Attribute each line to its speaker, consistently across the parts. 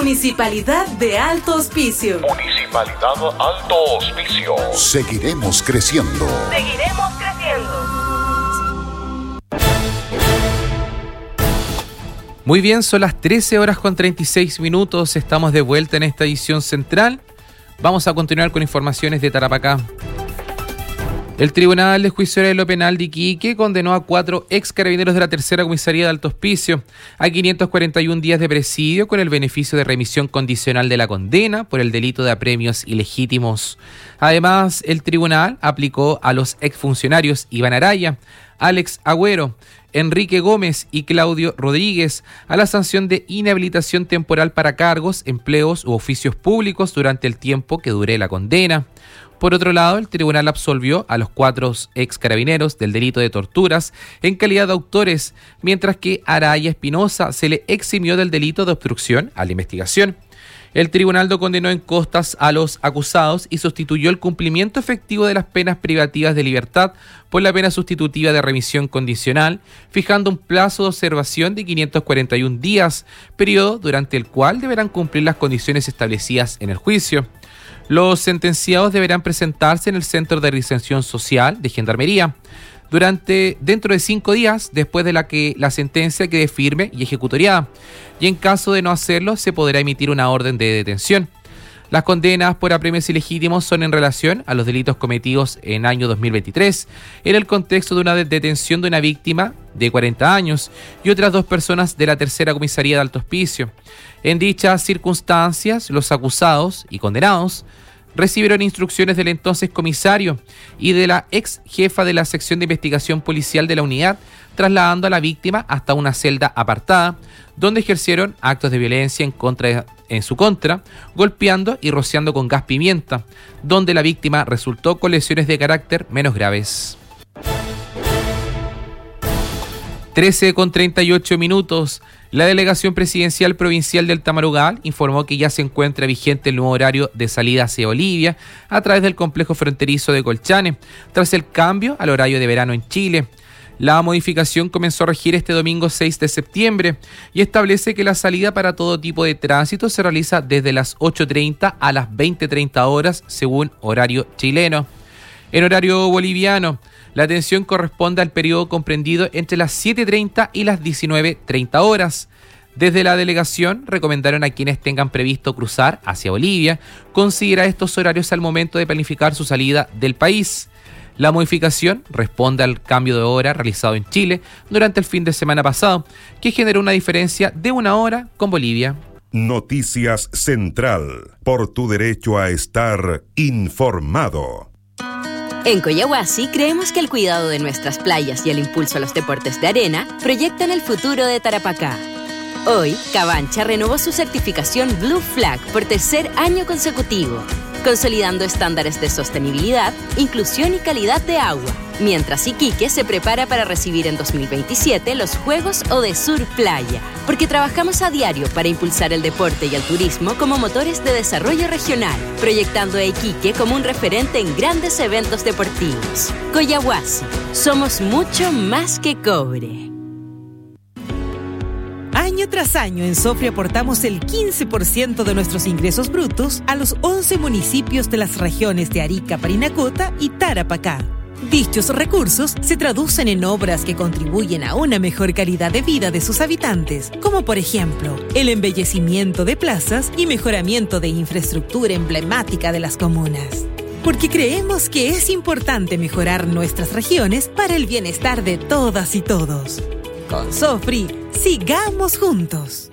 Speaker 1: Municipalidad de Alto Hospicio.
Speaker 2: Municipalidad Alto Hospicio.
Speaker 3: Seguiremos creciendo.
Speaker 1: Seguiremos creciendo.
Speaker 4: Muy bien, son las 13:36. Estamos de vuelta en esta edición central. Vamos a continuar con informaciones de Tarapacá. El Tribunal de Juicio de lo Penal de Iquique condenó a 4 ex carabineros de la Tercera Comisaría de Alto Hospicio a 541 días de presidio con el beneficio de remisión condicional de la condena por el delito de apremios ilegítimos. Además, el tribunal aplicó a los exfuncionarios Iván Araya, Alex Agüero, Enrique Gómez y Claudio Rodríguez a la sanción de inhabilitación temporal para cargos, empleos u oficios públicos durante el tiempo que dure la condena. Por otro lado, el tribunal absolvió a los 4 ex carabineros del delito de torturas en calidad de autores, mientras que a Araya Espinosa se le eximió del delito de obstrucción a la investigación. El tribunal no condenó en costas a los acusados y sustituyó el cumplimiento efectivo de las penas privativas de libertad por la pena sustitutiva de remisión condicional, fijando un plazo de observación de 541 días, periodo durante el cual deberán cumplir las condiciones establecidas en el juicio. Los sentenciados deberán presentarse en el Centro de Reinserción Social de Gendarmería dentro de 5 días después de la sentencia quede firme y ejecutoriada, y en caso de no hacerlo se podrá emitir una orden de detención. Las condenas por apremios ilegítimos son en relación a los delitos cometidos en año 2023 en el contexto de una detención de una víctima de 40 años y otras 2 personas de la Tercera Comisaría de Alto Hospicio. En dichas circunstancias, los acusados y condenados recibieron instrucciones del entonces comisario y de la ex jefa de la sección de investigación policial de la unidad, trasladando a la víctima hasta una celda apartada, donde ejercieron actos de violencia en su contra, golpeando y rociando con gas pimienta, donde la víctima resultó con lesiones de carácter menos graves. 13:38. La Delegación Presidencial Provincial del Tamarugal informó que ya se encuentra vigente el nuevo horario de salida hacia Bolivia a través del complejo fronterizo de Colchane, tras el cambio al horario de verano en Chile. La modificación comenzó a regir este domingo 6 de septiembre y establece que la salida para todo tipo de tránsito se realiza desde las 8:30 a las 20:30 horas según horario chileno. En horario boliviano, la atención corresponde al periodo comprendido entre las 7:30 y las 19:30 horas. Desde la delegación recomendaron a quienes tengan previsto cruzar hacia Bolivia considerar estos horarios al momento de planificar su salida del país. La modificación responde al cambio de hora realizado en Chile durante el fin de semana pasado, que generó una diferencia de 1 hora con Bolivia.
Speaker 5: Noticias Central, por tu derecho a estar informado.
Speaker 6: En Coyahuasi creemos que el cuidado de nuestras playas y el impulso a los deportes de arena proyectan el futuro de Tarapacá. Hoy, Cabancha renovó su certificación Blue Flag por 3er año consecutivo, consolidando estándares de sostenibilidad, inclusión y calidad de agua, mientras Iquique se prepara para recibir en 2027 los Juegos Odesur Playa, porque trabajamos a diario para impulsar el deporte y el turismo como motores de desarrollo regional, proyectando a Iquique como un referente en grandes eventos deportivos. Coyahuasi, somos mucho más que cobre.
Speaker 7: Año tras año en Sofri aportamos el 15% de nuestros ingresos brutos a los 11 municipios de las regiones de Arica, Parinacota y Tarapacá. Dichos recursos se traducen en obras que contribuyen a una mejor calidad de vida de sus habitantes, como por ejemplo, el embellecimiento de plazas y mejoramiento de infraestructura emblemática de las comunas. Porque creemos que es importante mejorar nuestras regiones para el bienestar de todas y todos. Con Sofri, sigamos juntos.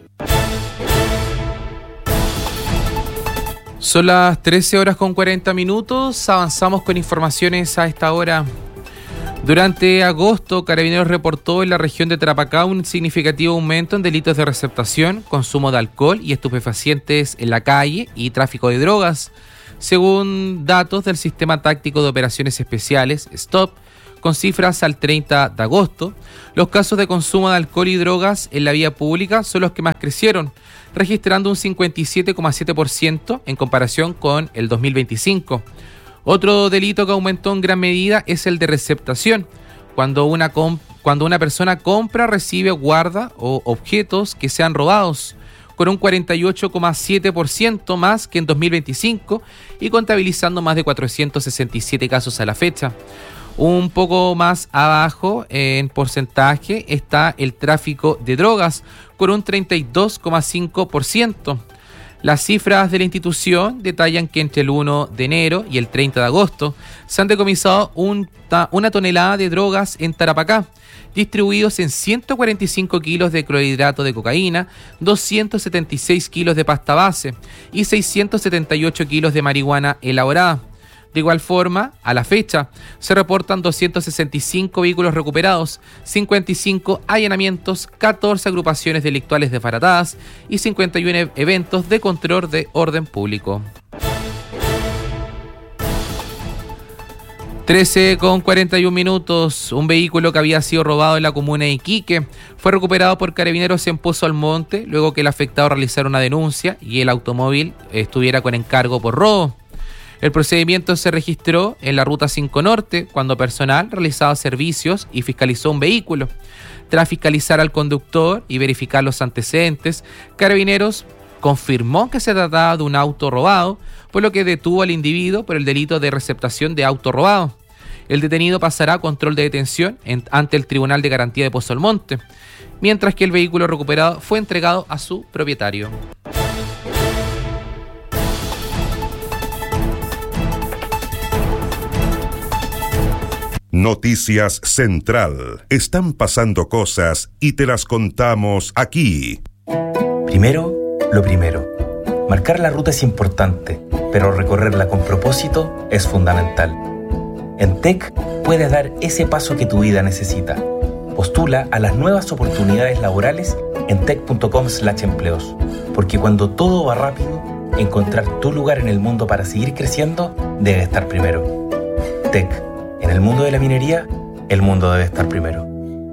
Speaker 4: Son las 13:40. Avanzamos con informaciones a esta hora. Durante agosto, Carabineros reportó en la región de Tarapacá un significativo aumento en delitos de receptación, consumo de alcohol y estupefacientes en la calle y tráfico de drogas. Según datos del Sistema Táctico de Operaciones Especiales, STOP, con cifras al 30 de agosto, los casos de consumo de alcohol y drogas en la vía pública son los que más crecieron, registrando un 57,7% en comparación con el 2025. Otro delito que aumentó en gran medida es el de receptación, cuando una persona compra, recibe o guarda objetos que sean robados, con un 48,7% más que en 2025 y contabilizando más de 467 casos a la fecha. Un poco más abajo en porcentaje está el tráfico de drogas, con un 32,5%. Las cifras de la institución detallan que entre el 1 de enero y el 30 de agosto se han decomisado una tonelada de drogas en Tarapacá, distribuidos en 145 kilos de clorhidrato de cocaína, 276 kilos de pasta base y 678 kilos de marihuana elaborada. De igual forma, a la fecha, se reportan 265 vehículos recuperados, 55 allanamientos, 14 agrupaciones delictuales desbaratadas y 51 eventos de control de orden público. 13:41. Un vehículo que había sido robado en la comuna de Iquique fue recuperado por Carabineros en Pozo Almonte, luego que el afectado realizara una denuncia y el automóvil estuviera con encargo por robo. El procedimiento se registró en la Ruta 5 Norte, cuando personal realizaba servicios y fiscalizó un vehículo. Tras fiscalizar al conductor y verificar los antecedentes, Carabineros confirmó que se trataba de un auto robado, por lo que detuvo al individuo por el delito de receptación de auto robado. El detenido pasará a control de detención ante el Tribunal de Garantía de Pozo Almonte, mientras que el vehículo recuperado fue entregado a su propietario.
Speaker 5: Noticias Central. Están pasando cosas y te las contamos aquí.
Speaker 8: Primero, lo primero. Marcar la ruta es importante, pero recorrerla con propósito es fundamental. En TEC puedes dar ese paso que tu vida necesita. Postula a las nuevas oportunidades laborales en tec.com/empleos, porque cuando todo va rápido, encontrar tu lugar en el mundo para seguir creciendo debe estar primero. TEC. En el mundo de la minería, el mundo debe estar primero.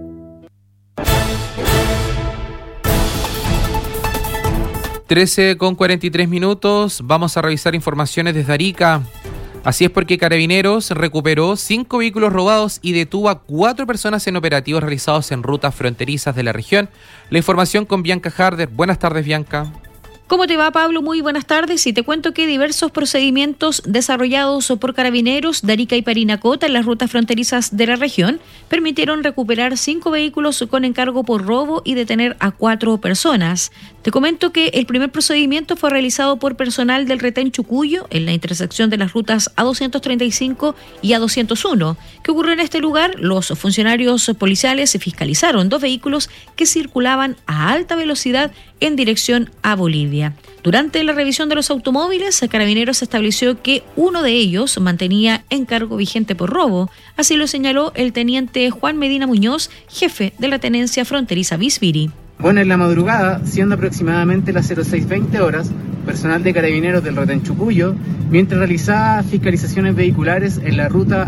Speaker 4: (13:43). Vamos a revisar informaciones desde Arica. Así es, porque Carabineros recuperó 5 vehículos robados y detuvo a 4 personas en operativos realizados en rutas fronterizas de la región. La información con Bianca Harder. Buenas tardes, Bianca.
Speaker 9: ¿Cómo te va, Pablo? Muy buenas tardes, y te cuento que diversos procedimientos desarrollados por Carabineros de Arica y Parinacota en las rutas fronterizas de la región permitieron recuperar 5 vehículos con encargo por robo y detener a 4 personas. Te comento que el primer procedimiento fue realizado por personal del retén Chucuyo en la intersección de las rutas A235 y A201. ¿Qué ocurrió en este lugar? Los funcionarios policiales fiscalizaron 2 vehículos que circulaban a alta velocidad en dirección a Bolivia. Durante la revisión de los automóviles, Carabineros estableció que uno de ellos mantenía encargo vigente por robo. Así lo señaló el teniente Juan Medina Muñoz, jefe de la tenencia fronteriza Bisbiri.
Speaker 10: Bueno, en la madrugada, siendo aproximadamente las 06:20 horas, personal de Carabineros del retén Chucuyo, mientras realizaba fiscalizaciones vehiculares en la ruta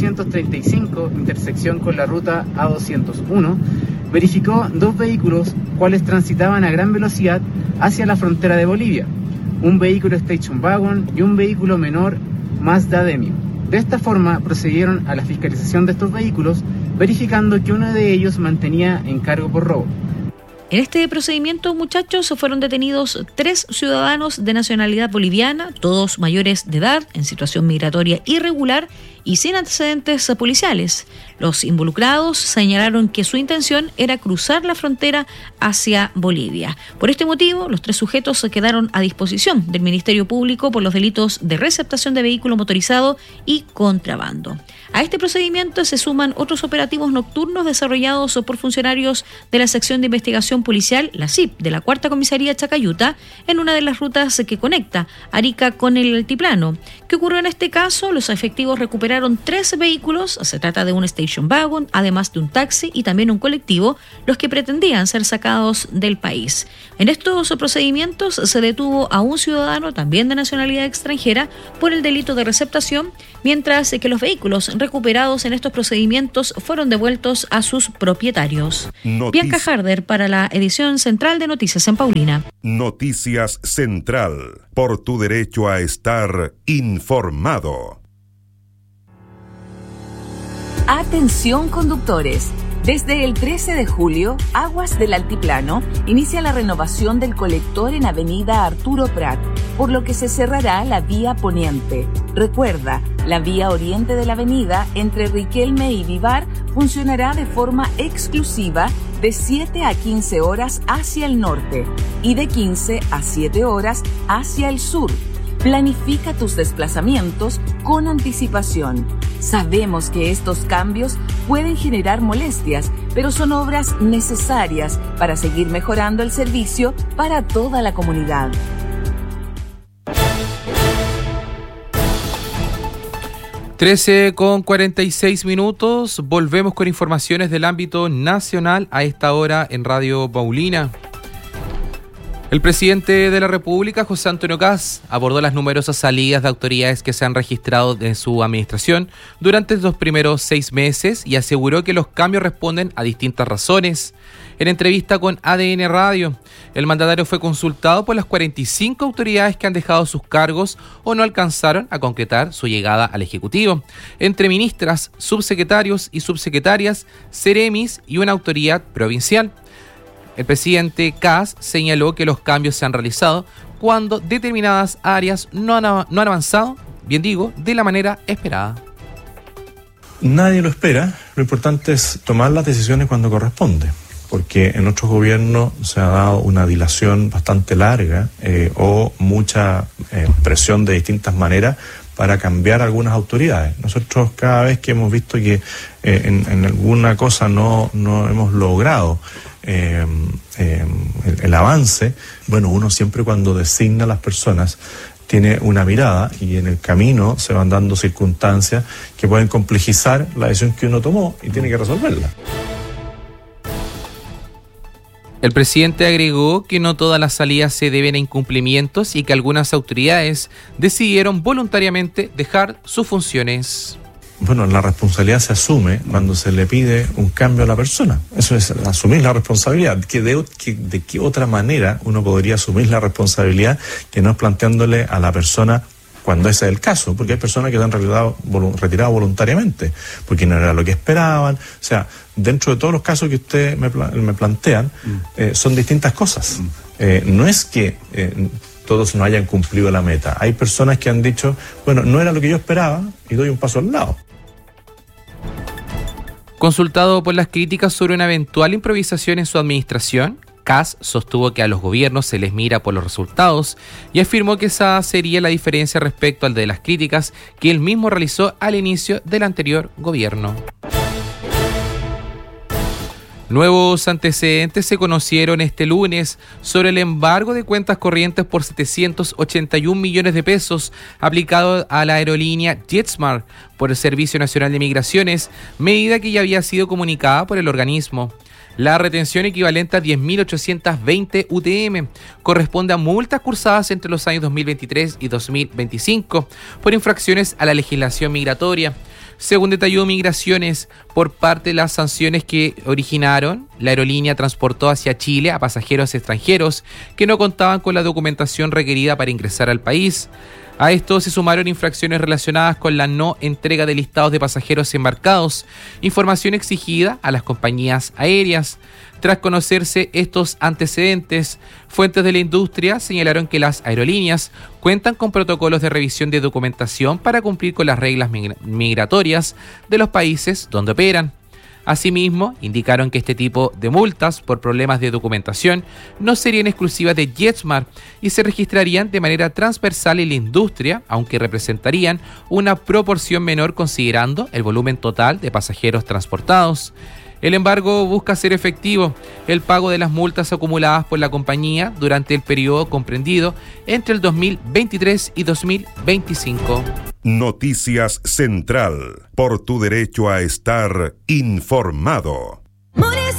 Speaker 10: A235, intersección con la ruta A201, verificó 2 vehículos cuales transitaban a gran velocidad hacia la frontera de Bolivia, un vehículo Station Wagon y un vehículo menor Mazda Demio. De esta forma procedieron a la fiscalización de estos vehículos, verificando que uno de ellos mantenía encargo por robo.
Speaker 9: En este procedimiento, muchachos, fueron detenidos 3 ciudadanos de nacionalidad boliviana, todos mayores de edad, en situación migratoria irregular y sin antecedentes policiales. Los involucrados señalaron que su intención era cruzar la frontera hacia Bolivia. Por este motivo, los 3 sujetos quedaron a disposición del Ministerio Público por los delitos de receptación de vehículo motorizado y contrabando. A este procedimiento se suman otros operativos nocturnos desarrollados por funcionarios de la sección de investigación policial, la CIP, de la 4ª Comisaría Chacayuta, en una de las rutas que conecta Arica con el altiplano. ¿Qué ocurrió en este caso? Los efectivos recuperaron 13 vehículos, se trata de un station wagon, además de un taxi y también un colectivo, los que pretendían ser sacados del país. En estos procedimientos se detuvo a un ciudadano, también de nacionalidad extranjera, por el delito de receptación, mientras que los vehículos recuperados en estos procedimientos fueron devueltos a sus propietarios. Bianca Harder para la edición central de Noticias en Paulina.
Speaker 5: Noticias Central, por tu derecho a estar informado.
Speaker 1: Atención, conductores.
Speaker 11: Desde el 13 de julio, Aguas del Altiplano inicia la renovación del colector en Avenida Arturo Prat, por lo que se cerrará la vía poniente. Recuerda, la vía oriente de la avenida entre Riquelme y Vivar funcionará de forma exclusiva de 7 a 15 horas hacia el norte y de 15 a 7 horas hacia el sur. Planifica tus desplazamientos con anticipación. Sabemos que estos cambios pueden generar molestias, pero son obras necesarias para seguir mejorando el servicio para toda la comunidad.
Speaker 4: con 46 minutos. Volvemos con informaciones del ámbito nacional a esta hora en Radio Paulina. El presidente de la República, José Antonio Kast, abordó las numerosas salidas de autoridades que se han registrado en su administración durante los primeros 6 meses y aseguró que los cambios responden a distintas razones. En entrevista con ADN Radio, el mandatario fue consultado por las 45 autoridades que han dejado sus cargos o no alcanzaron a concretar su llegada al Ejecutivo, entre ministras, subsecretarios y subsecretarias, seremis y una autoridad provincial. El presidente Kast señaló que los cambios se han realizado cuando determinadas áreas no han avanzado, de la manera esperada.
Speaker 12: Nadie lo espera, lo importante es tomar las decisiones cuando corresponde, porque en otros gobiernos se ha dado una dilación bastante larga o mucha presión de distintas maneras para cambiar algunas autoridades. Nosotros cada vez que hemos visto que en alguna cosa no hemos logrado el avance, bueno, uno siempre cuando designa a las personas tiene una mirada y en el camino se van dando circunstancias que pueden complejizar la decisión que uno tomó y tiene que resolverla.
Speaker 4: El presidente agregó que no todas las salidas se deben a incumplimientos y que algunas autoridades decidieron voluntariamente dejar sus funciones.
Speaker 12: Bueno, la responsabilidad se asume cuando se le pide un cambio a la persona. Eso es asumir la responsabilidad. ¿De qué otra manera uno podría asumir la responsabilidad que no es planteándole a la persona cuando ese es el caso? Porque hay personas que se han retirado voluntariamente, porque no era lo que esperaban. O sea, dentro de todos los casos que ustedes me plantean, son distintas cosas. No es que todos no hayan cumplido la meta. Hay personas que han dicho, bueno, no era lo que yo esperaba y doy un paso al lado.
Speaker 4: Consultado por las críticas sobre una eventual improvisación en su administración, Kast sostuvo que a los gobiernos se les mira por los resultados y afirmó que esa sería la diferencia respecto al de las críticas que él mismo realizó al inicio del anterior gobierno. Nuevos antecedentes se conocieron este lunes sobre el embargo de cuentas corrientes por 781 millones de pesos aplicado a la aerolínea JetSmart por el Servicio Nacional de Migraciones, medida que ya había sido comunicada por el organismo. La retención equivalente a 10.820 UTM corresponde a multas cursadas entre los años 2023 y 2025 por infracciones a la legislación migratoria. Según detalló Migraciones, por parte de las sanciones que originaron, la aerolínea transportó hacia Chile a pasajeros extranjeros que no contaban con la documentación requerida para ingresar al país. A esto se sumaron infracciones relacionadas con la no entrega de listados de pasajeros embarcados, información exigida a las compañías aéreas. Tras conocerse estos antecedentes, fuentes de la industria señalaron que las aerolíneas cuentan con protocolos de revisión de documentación para cumplir con las reglas migratorias de los países donde operan. Asimismo, indicaron que este tipo de multas por problemas de documentación no serían exclusivas de JetSmart y se registrarían de manera transversal en la industria, aunque representarían una proporción menor considerando el volumen total de pasajeros transportados. El embargo busca hacer efectivo el pago de las multas acumuladas por la compañía durante el periodo comprendido entre el 2023 y 2025.
Speaker 5: Noticias Central, por tu derecho a estar informado.